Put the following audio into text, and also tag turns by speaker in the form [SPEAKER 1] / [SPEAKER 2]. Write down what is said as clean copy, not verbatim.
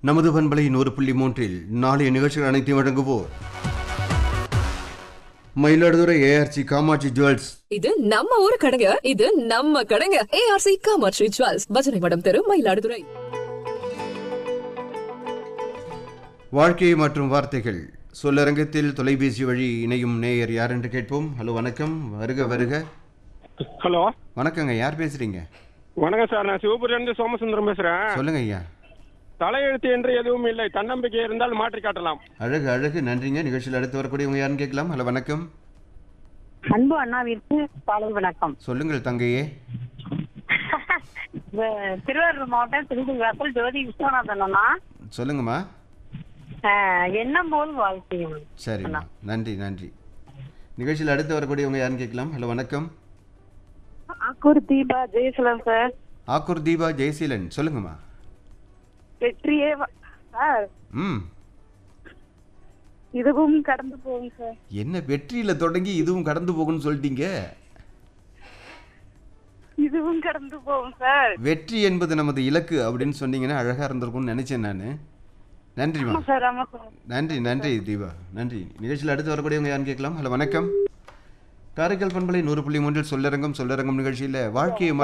[SPEAKER 1] நமது பண்பலை 100.3 நாளைய நிகழ்ச்சிகள் அனைத்தையும் வழங்குவோர் மயிலாடுதுறை ஏஆர்சி காமாட்சி ஜுவல்ஸ்.
[SPEAKER 2] இது நம்ம ஊரு கடைங்க, இது நம்ம கடைங்க. ஏஆர்சி காமாட்சி ஜுவல்ஸ், பஜனை மடம் தெரு, மயிலாடுதுறை.
[SPEAKER 1] வாழ்க்கை மற்றும் வார்த்தைகள் சொல்லரங்கத்தில் தொலைபேசி வழி இணையும் நேயர் யார் என்று கேட்போம். ஹலோ, வணக்கம், வருக வருக.
[SPEAKER 3] ஹலோ,
[SPEAKER 1] வணக்கங்க, யார் பேசுறீங்க?
[SPEAKER 3] வணக்கம் சார், நான் சிவபுரியிலிருந்து சோமசுந்தரம் பேசுறேன்.
[SPEAKER 1] சொல்லுங்க ஐயா.
[SPEAKER 3] தலையெழுத்து என்று எதுவும் இல்லை, தன்னம்பிக்கை இருந்தால் மாற்றி காட்டலாம்.
[SPEAKER 1] அழகு அழகு, நன்றிங்க. நிகழ்ச்சியில் அடுத்து வரக்கூடியவங்க யாருன்னு கேட்கலாம். ஹலோ, வணக்கம்.
[SPEAKER 4] அன்பு அண்ணாவிற்கு காலை வணக்கம்.
[SPEAKER 1] சொல்லுங்கள் தங்கையே.
[SPEAKER 4] திருவாரூர் மாவட்டம் திருவிழாக்கள் ஜோதி விஸ்வநாதன் அண்ணா.
[SPEAKER 1] சொல்லுங்கம்மா.
[SPEAKER 4] எண்ணம் போல் வாழ்க்கையும்.
[SPEAKER 1] சரிம்மா, நன்றி நன்றி. நிகழ்ச்சியில் அடுத்து வரக்கூடியவங்க யாருன்னு கேட்கலாம். ஹலோ, வணக்கம்.
[SPEAKER 4] ஆக்கூர் தீபா ஜெயசீலன் சார்.
[SPEAKER 1] ஆக்கூர் தீபா ஜெயசீலன், சொல்லுங்கம்மா.
[SPEAKER 4] வெற்றியே சார். இதுவும் கடந்து போகும் சார்.
[SPEAKER 1] என்ன வெற்றியில தொடங்கி இதுவும் கடந்து போகும்னு சொல்லிட்டீங்க?
[SPEAKER 4] இதுவும் கடந்து போகும் சார்.
[SPEAKER 1] வெற்றி என்பது நமது இலக்கு அப்படின்னு சொன்னீங்கன்னா அழகா இருந்திருக்கும்னு நினைச்சேன் நான். நன்றிமா. நன்றி நன்றி தீபா, நன்றி. நிகழ்ச்சியில் அடுத்து வரக்கூடியவங்க யாருன்னு கேட்கலாம். ஹலோ, வணக்கம். காரைக்கால் பண்பலை 100.3 சொல்லரங்கம் நிகழ்ச்சியில் வாழ்க்கையை